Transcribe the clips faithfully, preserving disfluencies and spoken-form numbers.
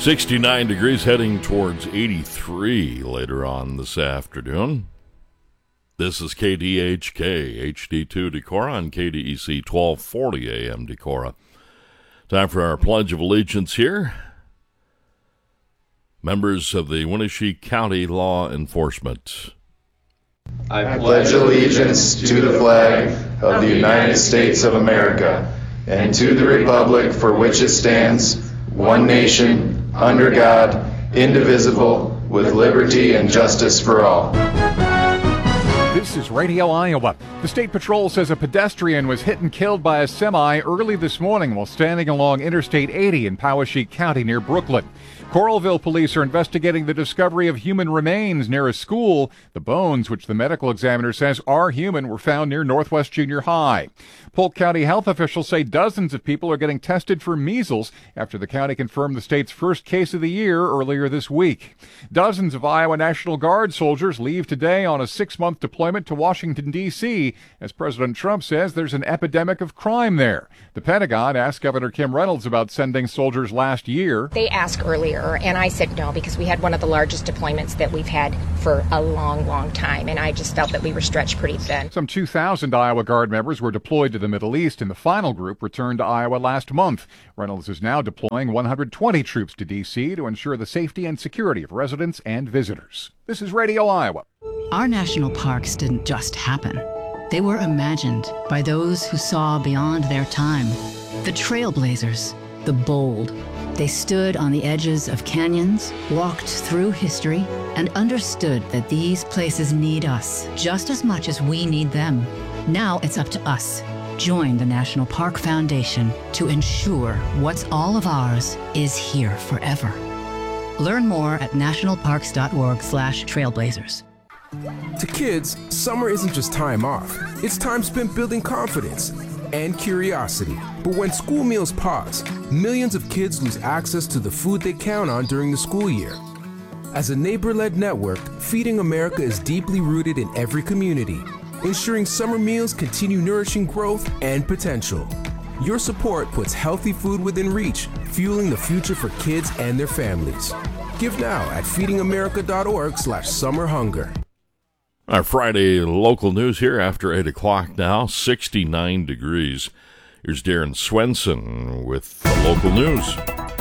sixty-nine degrees, heading towards eighty-three later on this afternoon. This is K D H K, H D two Decorah on K D E C twelve forty A M Decorah. Time for our Pledge of Allegiance here. Members of the Wenatchee County Law Enforcement. I pledge allegiance to the flag of the United States of America and to the republic for which it stands, one nation, under God, indivisible, with liberty and justice for all. This is Radio Iowa. The State Patrol says a pedestrian was hit and killed by a semi early this morning while standing along Interstate eighty in Poweshiek County near Brooklyn. Coralville police are investigating the discovery of human remains near a school. The bones, which the medical examiner says are human, were found near Northwest Junior High. Polk County health officials say dozens of people are getting tested for measles after the county confirmed the state's first case of the year earlier this week. Dozens of Iowa National Guard soldiers leave today on a six-month deployment to Washington, D C, as President Trump says there's an epidemic of crime there. The Pentagon asked Governor Kim Reynolds about sending soldiers last year. They asked earlier, and I said no, because we had one of the largest deployments that we've had for a long, long time, and I just felt that we were stretched pretty thin. Some two thousand Iowa Guard members were deployed to the Middle East, and the final group returned to Iowa last month. Reynolds is now deploying one hundred twenty troops to D C to ensure the safety and security of residents and visitors. This is Radio Iowa. Our national parks didn't just happen. They were imagined by those who saw beyond their time. The trailblazers, the bold. They stood on the edges of canyons, walked through history, and understood that these places need us just as much as we need them. Now it's up to us. Join the National Park Foundation to ensure what's all of ours is here forever. Learn more at nationalparks.org slash trailblazers. To kids, summer isn't just time off. It's time spent building confidence and curiosity. But when school meals pause, millions of kids lose access to the food they count on during the school year. As a neighbor-led network, Feeding America is deeply rooted in every community, ensuring summer meals continue nourishing growth and potential. Your support puts healthy food within reach, fueling the future for kids and their families. Give now at feedingamerica.org slash summer hunger. Our Friday local news here after eight o'clock now, sixty-nine degrees. Here's Darren Swenson with the local news.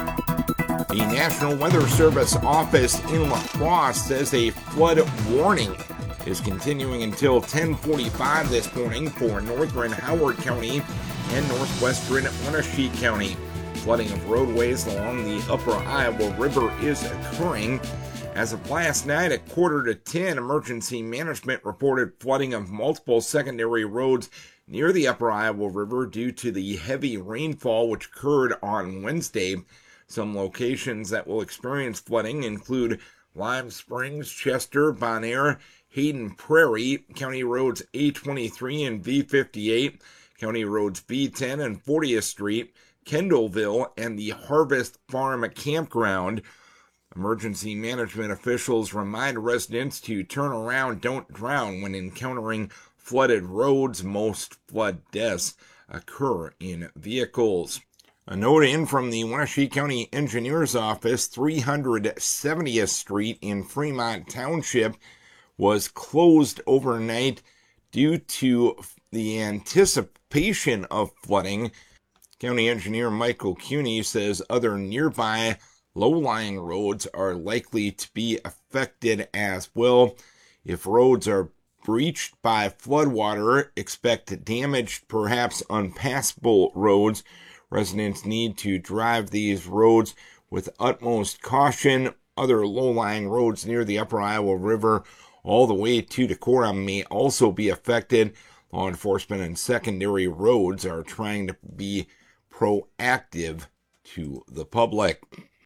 The National Weather Service office in La Crosse says a flood warning is continuing until ten forty-five this morning for northern Howard County and northwestern Wenatchee County. Flooding of roadways along the upper Iowa River is occurring. As of last night at quarter to ten, emergency management reported flooding of multiple secondary roads near the upper Iowa River due to the heavy rainfall which occurred on Wednesday. Some locations that will experience flooding include Lime Springs, Chester, Bon Air, Hayden Prairie, County Roads A twenty-three and V fifty-eight, County Roads V ten and fortieth Street, Kendallville, and the Harvest Farm Campground. Emergency management officials remind residents to turn around, don't drown when encountering flooded roads. Most flood deaths occur in vehicles. A note in from the Wenatchee County Engineer's Office, three hundred seventieth Street in Fremont Township was closed overnight due to the anticipation of flooding. County Engineer Michael Cuny says other nearby low-lying roads are likely to be affected as well. If roads are breached by floodwater, expect damaged, perhaps unpassable roads. Residents need to drive these roads with utmost caution. Other low-lying roads near the upper Iowa River all the way to Decorah may also be affected. Law enforcement and secondary roads are trying to be proactive to the public.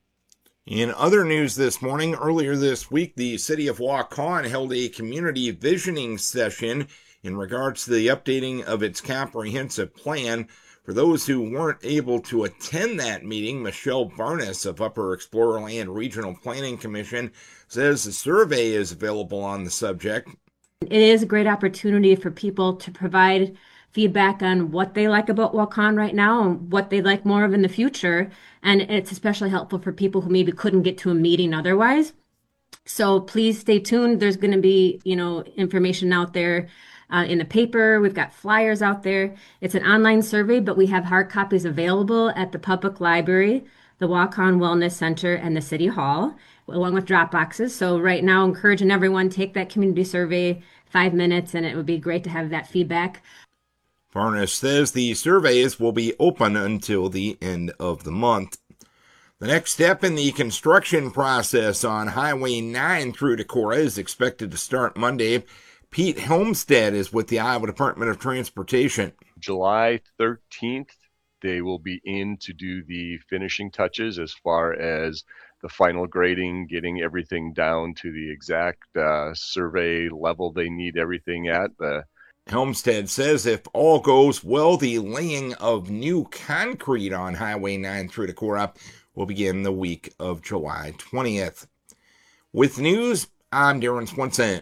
In other news this morning, earlier this week, the city of Waukon held a community visioning session in regards to the updating of its comprehensive plan. For those who weren't able to attend that meeting, Michelle Barnes of Upper Explorer Land Regional Planning Commission says a survey is available on the subject. It is a great opportunity for people to provide feedback on what they like about Waukon right now and what they'd like more of in the future. And it's especially helpful for people who maybe couldn't get to a meeting otherwise. So please stay tuned. There's going to be, you know, information out there uh, in the paper. We've got flyers out there. It's an online survey, but we have hard copies available at the public library, the Waukon Wellness Center, and the City Hall, along with drop boxes. So right now, encouraging everyone, take that community survey, five minutes, and it would be great to have that feedback. Farnes says the surveys will be open until the end of the month. The next step in the construction process on Highway nine through Decorah is expected to start Monday. Pete Helmstead is with the Iowa Department of Transportation. July thirteenth, they will be in to do the finishing touches as far as the final grading, getting everything down to the exact uh, survey level they need everything at. The Helmstead says if all goes well, the laying of new concrete on Highway nine through Decorah will begin the week of July twentieth. With news, I'm Darren Swenson.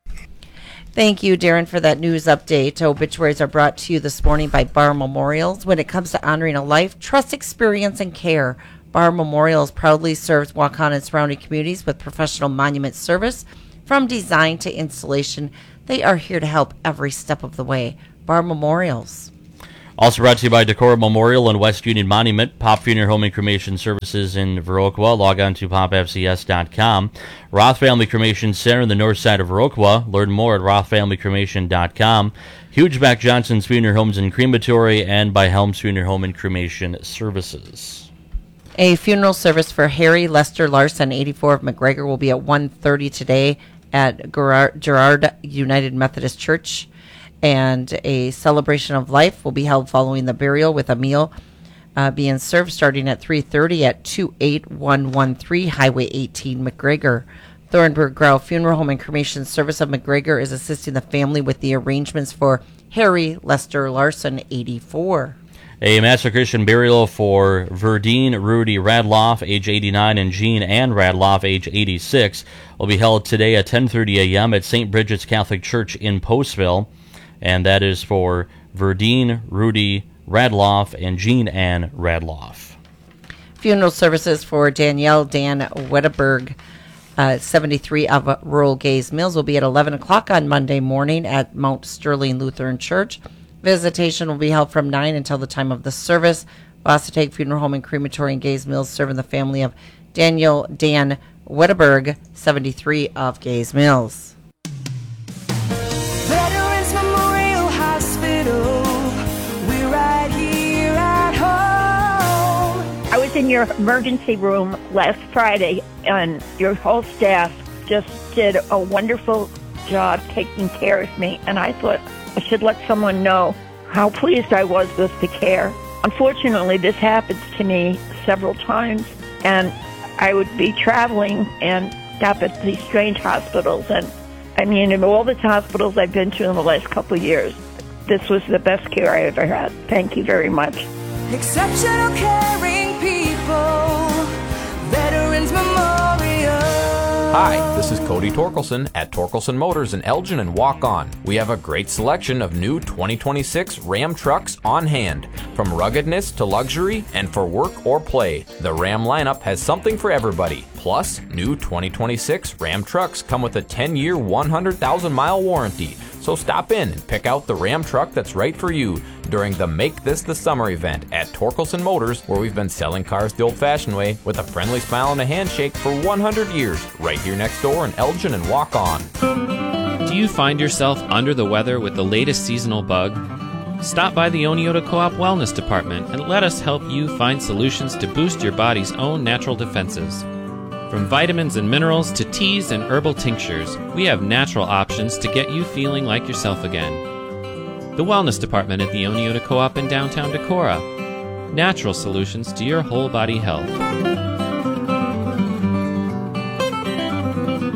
Thank you, Darren, for that news update. Obituaries are brought to you this morning by Bar Memorials. When it comes to honoring a life, trust, experience, and care, Bar Memorials proudly serves Waukon and surrounding communities with professional monument service. From design to installation, they are here to help every step of the way. Bar Memorials. Also brought to you by Decorah Memorial and West Union Monument, Pop Funeral Home and Cremation Services in Viroqua. Log on to pop f c s dot com. Roth Family Cremation Center in the north side of Viroqua. Learn more at roth family cremation dot com. Hugeback Johnson's Funeral Homes and Crematory, and by Helms Funeral Home and Cremation Services. A funeral service for Harry Lester Larson, eighty-four, of McGregor, will be at one thirty today at Gerard, Gerard United Methodist Church. And a celebration of life will be held following the burial, with a meal uh, being served starting at three thirty at two eight one one three Highway eighteen, McGregor. Thornburg Grau Funeral Home and Cremation Service of McGregor is assisting the family with the arrangements for Harry Lester Larson, eighty-four. A Master Christian burial for Verdine Rudy Radloff, age eighty-nine, and Jean Ann Radloff, age eighty-six, will be held today at ten thirty a.m. at Saint Bridget's Catholic Church in Postville. And that is for Verdine Rudy Radloff and Jean Ann Radloff. Funeral services for Danielle Dan Wetterberg, uh, seventy-three, of Rural Gaze Mills, will be at eleven o'clock on Monday morning at Mount Sterling Lutheran Church. Visitation will be held from nine until the time of the service. Wasateg Funeral Home and Crematory in Gaze Mills, serving the family of Daniel Dan Wetterberg, seventy-three, of Gaze Mills. I was in your emergency room last Friday, and your whole staff just did a wonderful job taking care of me, and I thought I should let someone know how pleased I was with the care. Unfortunately, this happens to me several times, and I would be traveling and stop at these strange hospitals, and I mean, in all the hospitals I've been to in the last couple of years, this was the best care I ever had. Thank you very much. Exceptional caring people, Veterans Memorial. Hi, this is Cody Torkelson at Torkelson Motors in Elgin and Waukon. We have a great selection of new twenty twenty-six Ram trucks on hand. From ruggedness to luxury and for work or play, the Ram lineup has something for everybody. Plus, new twenty twenty-six Ram trucks come with a ten-year, one hundred thousand mile warranty. So stop in and pick out the Ram truck that's right for you during the Make This the Summer event at Torkelson Motors, where we've been selling cars the old-fashioned way with a friendly smile and a handshake for one hundred years, right here next door in Elgin and Waukon. Do you find yourself under the weather with the latest seasonal bug? Stop by the Oneota Co-op Wellness Department and let us help you find solutions to boost your body's own natural defenses. From vitamins and minerals to teas and herbal tinctures, we have natural options to get you feeling like yourself again. The Wellness Department at the Oneota Co-op in downtown Decorah. Natural solutions to your whole body health.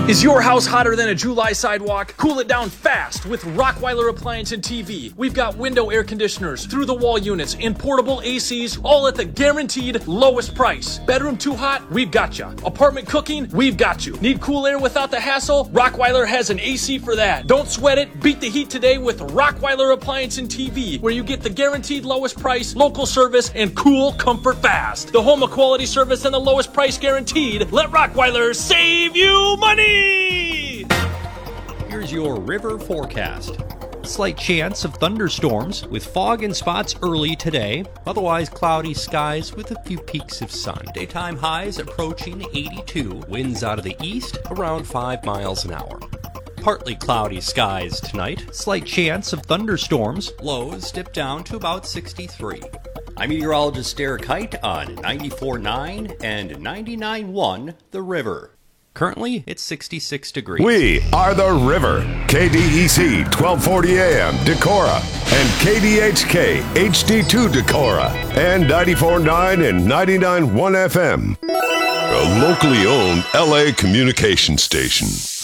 Is your house hotter than a July sidewalk? Cool it down fast with Rockweiler Appliance and T V. We've got window air conditioners, through-the-wall units, and portable A Cs, all at the guaranteed lowest price. Bedroom too hot? We've got you. Apartment cooking? We've got you. Need cool air without the hassle? Rockweiler has an A C for that. Don't sweat it. Beat the heat today with Rockweiler Appliance and T V, where you get the guaranteed lowest price, local service, and cool comfort fast. The home of quality service and the lowest price guaranteed. Let Rockweiler save you money! Here's your river forecast. Slight chance of thunderstorms with fog and spots early today. Otherwise cloudy skies with a few peaks of sun. Daytime highs approaching eighty-two. Winds out of the east around five miles an hour. Partly cloudy skies tonight. Slight chance of thunderstorms. Lows dip down to about sixty-three. I'm meteorologist Derek Height on ninety-four point nine and ninety-nine point one The River. Currently, it's sixty-six degrees. We are The River. K D E C twelve forty A M Decorah and K D H K H D two Decorah and ninety-four point nine and ninety-nine point one F M. A locally owned L A communication station.